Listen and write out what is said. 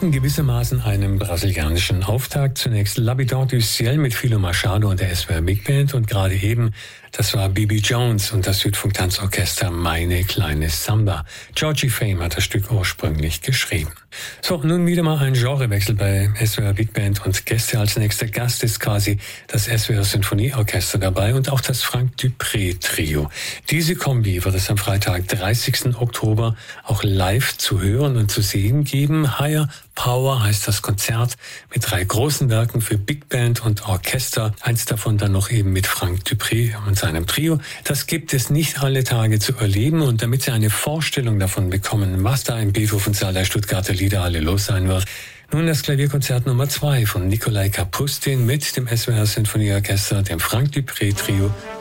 folgten gewissermaßen einem brasilianischen Auftakt. Zunächst L'Habitant du Ciel mit Philo Machado und der SWR Big Band und gerade eben, das war Bibi Jones und das Südfunk-Tanzorchester Meine kleine Samba. Georgie Fame hat das Stück ursprünglich geschrieben. So, nun wieder mal ein Genrewechsel bei SWR Big Band und Gäste. Als nächster Gast ist quasi das SWR Sinfonieorchester dabei und auch das Frank Dupré Trio. Diese Kombi wird es am Freitag, 30. Oktober, auch live zu hören und zu sehen geben. Higher Power heißt das Konzert mit 3 großen Werken für Big Band und Orchester. Eins davon dann noch eben mit Frank Dupré und seinem Trio. Das gibt es nicht alle Tage zu erleben und damit Sie eine Vorstellung davon bekommen, was da im Beethoven-Saal der Stuttgarter Liederhalle los sein wird, nun das Klavierkonzert Nummer 2 von Nikolai Kapustin mit dem SWR Sinfonieorchester, dem Frank Dupré Trio